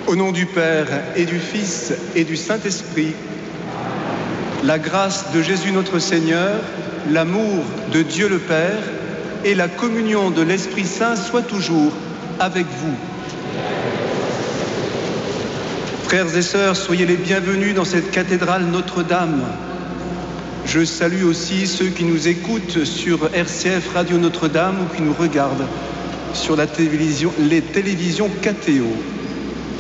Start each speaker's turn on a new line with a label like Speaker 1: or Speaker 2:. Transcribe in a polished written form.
Speaker 1: Au nom du Père et du Fils et du Saint-Esprit, la grâce de Jésus notre Seigneur, l'amour de Dieu le Père et la communion de l'Esprit Saint soient toujours avec vous. Frères et sœurs, soyez les bienvenus dans cette cathédrale Notre-Dame. Je salue aussi ceux qui nous écoutent sur RCF Radio Notre-Dame ou qui nous regardent sur les télévisions KTO.